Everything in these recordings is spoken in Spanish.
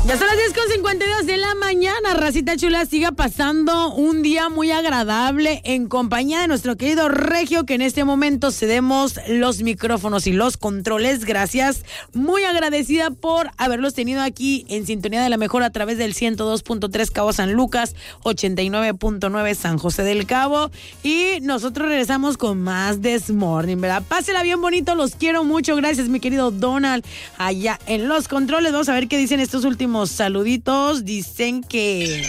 Ya son las 10:52 de la mañana, racita chula, siga pasando un día muy agradable en compañía de nuestro querido Regio, que en este momento cedemos los micrófonos y los controles. Gracias, muy agradecida por haberlos tenido aquí en sintonía de la mejor a través del 102.3 Cabo San Lucas, 89.9 San José del Cabo, y nosotros regresamos con más This Morning, ¿verdad? Pásela bien bonito, los quiero mucho, gracias mi querido Donald, allá en los controles. Vamos a ver qué dicen estos últimos saluditos. Dicen que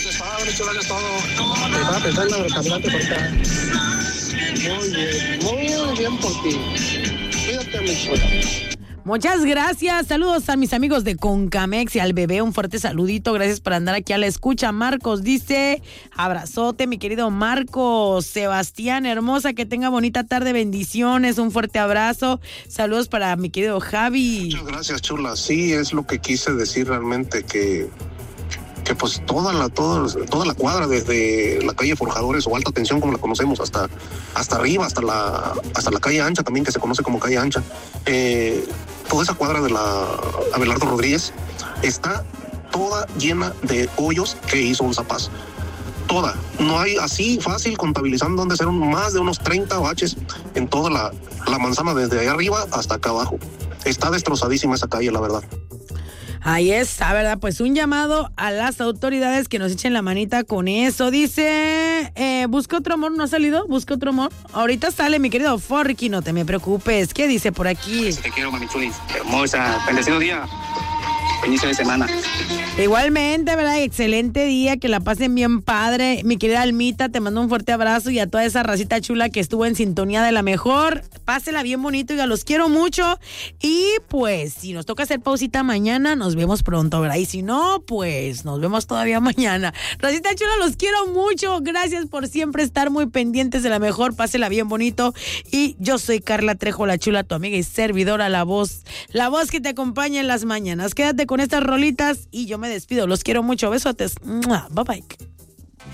muy bien por ti. Cuídate, mi chula. muchas gracias, saludos a mis amigos de Concamex y al bebé, un fuerte saludito, gracias por andar aquí a la escucha. Marcos dice, abrazote mi querido Marcos. Sebastián, hermosa, que tenga bonita tarde, bendiciones, un fuerte abrazo, saludos para mi querido Javi. Muchas gracias, chula, sí, es lo que quise decir realmente, que pues toda la cuadra, desde la calle Forjadores o Alta Tensión como la conocemos, hasta arriba, hasta la calle Ancha también, que se conoce como calle Ancha, toda esa cuadra de la Abelardo Rodríguez está toda llena de hoyos que hizo un Zapaz. Toda, no hay así fácil contabilizando, han de ser más de unos 30 baches en toda la manzana, desde allá arriba hasta acá abajo. Está destrozadísima esa calle, la verdad. Ahí está, ¿verdad? Pues un llamado a las autoridades que nos echen la manita con eso. Dice, busca otro amor, ¿no ha salido? Busca otro amor. Ahorita sale, mi querido Forky, no te me preocupes. ¿Qué dice por aquí? Te quiero, mami chulis. Hermosa. Bendecido día. Inicio de semana. Igualmente, ¿verdad? Excelente día, que la pasen bien padre. Mi querida Almita, te mando un fuerte abrazo, y a toda esa racita chula que estuvo en sintonía de la mejor. Pásela bien bonito, y los quiero mucho. Y pues, si nos toca hacer pausita mañana, nos vemos pronto, ¿verdad? Y si no, pues nos vemos todavía mañana. Racita chula, los quiero mucho. Gracias por siempre estar muy pendientes de la mejor. Pásela bien bonito. Y yo soy Carla Trejo, la chula, tu amiga y servidora, la voz que te acompaña en las mañanas. Quédate con estas rolitas y yo me despido. Los quiero mucho. Besotes. Bye bye.